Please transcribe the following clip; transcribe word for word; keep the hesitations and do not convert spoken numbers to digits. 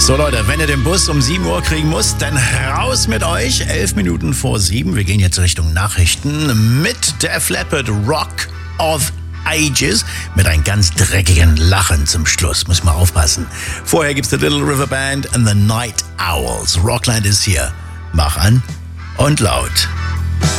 So Leute, wenn ihr den Bus um sieben Uhr kriegen müsst, dann raus mit euch. Elf Minuten vor sieben. Wir gehen jetzt Richtung Nachrichten mit Def Leppard, Rock of Ages, mit einem ganz dreckigen Lachen zum Schluss. Muss mal aufpassen. Vorher gibt's The Little River Band and The Night Owls. Rockland ist hier. Mach an und laut.